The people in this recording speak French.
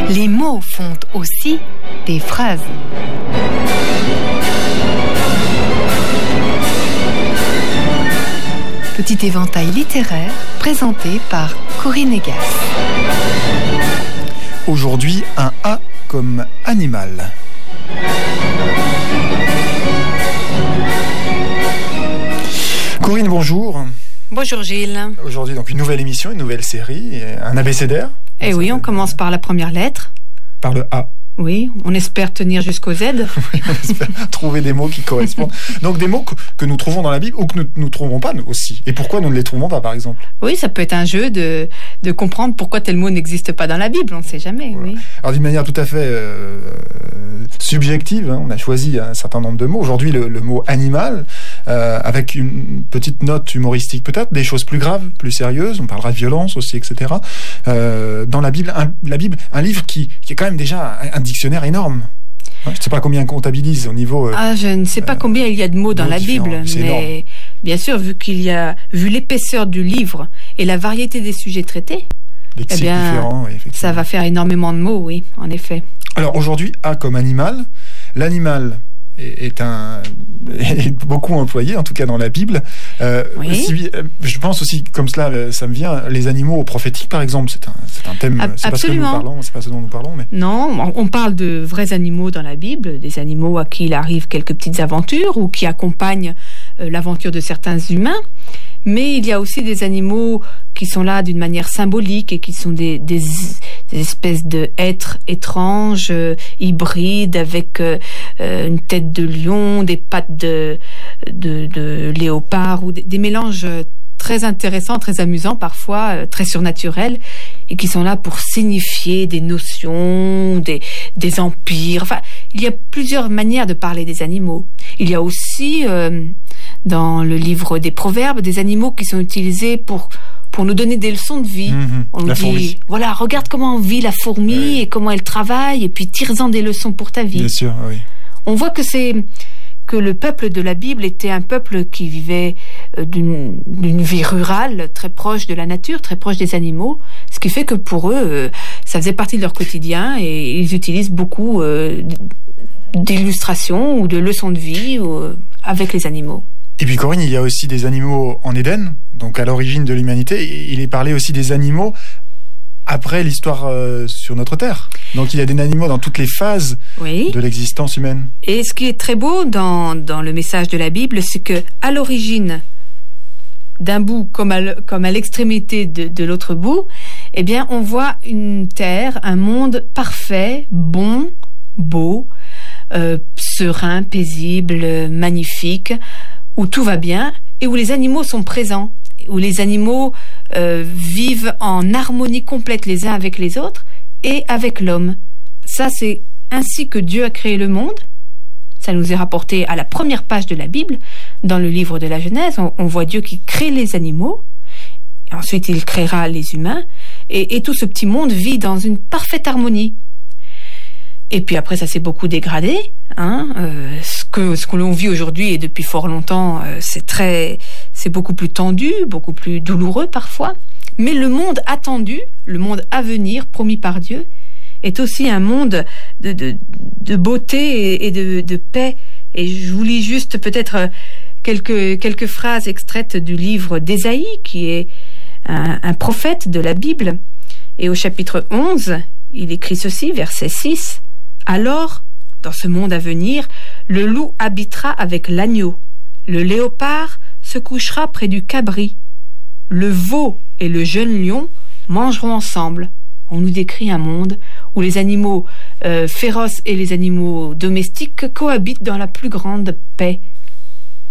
Les mots font aussi des phrases. Petit éventail littéraire présenté par Corinne Egas. Aujourd'hui, un A comme animal. Corinne, bonjour. Bonjour Gilles. Aujourd'hui, donc une nouvelle émission, une nouvelle série, un abécédaire. Eh oui, on commence par la première lettre. Par le A. Oui, on espère tenir jusqu'au Z. Oui, on espère trouver des mots qui correspondent. Donc des mots que nous trouvons dans la Bible ou que nous ne trouvons pas nous aussi. Et pourquoi nous ne les trouvons pas, par exemple? Oui, ça peut être un jeu de comprendre pourquoi tel mot n'existe pas dans la Bible, on ne sait jamais. Voilà. Oui. Alors d'une manière tout à fait subjective, on a choisi un certain nombre de mots. Aujourd'hui, le mot animal, avec une petite note humoristique peut-être, des choses plus graves, plus sérieuses, on parlera de violence aussi, etc. Dans la Bible, un livre qui est quand même déjà un dictionnaire énorme. Je ne sais pas combien on comptabilise au niveau... je ne sais pas combien il y a de mots dans la Bible, mais bien sûr, vu l'épaisseur du livre et la variété des sujets traités, différents, oui, ça va faire énormément de mots, oui, en effet. Alors aujourd'hui, A comme animal. L'animal est beaucoup employé, en tout cas dans la Bible. Oui. Je pense aussi, comme cela, ça me vient, les animaux prophétiques, par exemple, c'est un thème. C'est pas ce que nous parlons, c'est pas ce dont nous parlons, mais non, on parle de vrais animaux dans la Bible, des animaux à qui il arrive quelques petites aventures ou qui accompagnent l'aventure de certains humains. Mais il y a aussi des animaux qui sont là d'une manière symbolique et qui sont des espèces d'êtres étranges, hybrides, avec une tête de lion, des pattes de léopard, ou des mélanges très intéressants, très amusants parfois, très surnaturels, et qui sont là pour signifier des notions, des empires. Enfin, il y a plusieurs manières de parler des animaux. Il y a aussi, dans le livre des Proverbes, des animaux qui sont utilisés pour nous donner des leçons de vie. On nous dit, fourmi. Voilà, regarde comment vit la fourmi et comment elle travaille, et puis tire-en des leçons pour ta vie. Bien sûr, oui. On voit que le peuple de la Bible était un peuple qui vivait d'une vie rurale, très proche de la nature, très proche des animaux, ce qui fait que pour eux, ça faisait partie de leur quotidien, et ils utilisent beaucoup d'illustrations ou de leçons de vie avec les animaux. Et puis Corinne, il y a aussi des animaux en Éden, donc à l'origine de l'humanité. Il est parlé aussi des animaux après l'histoire sur notre Terre. Donc il y a des animaux dans toutes les phases de l'existence humaine. Et ce qui est très beau dans le message de la Bible, c'est que à l'origine d'un bout comme à l'extrémité de l'autre bout, eh bien on voit une terre, un monde parfait, bon, beau, serein, paisible, magnifique, où tout va bien et où les animaux sont présents, où les animaux vivent en harmonie complète les uns avec les autres et avec l'homme. Ça, c'est ainsi que Dieu a créé le monde. Ça nous est rapporté à la première page de la Bible. Dans le livre de la Genèse, on voit Dieu qui crée les animaux, et ensuite il créera les humains, et tout ce petit monde vit dans une parfaite harmonie. Et puis après, ça s'est beaucoup dégradé. Ce que l'on vit aujourd'hui et depuis fort longtemps, c'est beaucoup plus tendu, beaucoup plus douloureux parfois. Mais le monde attendu, le monde à venir, promis par Dieu, est aussi un monde de beauté et de paix. Et je vous lis juste peut-être quelques phrases extraites du livre d'Ésaïe, qui est un prophète de la Bible. Et au chapitre 11, il écrit ceci, verset 6. Alors, dans ce monde à venir, le loup habitera avec l'agneau, le léopard se couchera près du cabri, le veau et le jeune lion mangeront ensemble. On nous décrit un monde où les animaux féroces et les animaux domestiques cohabitent dans la plus grande paix.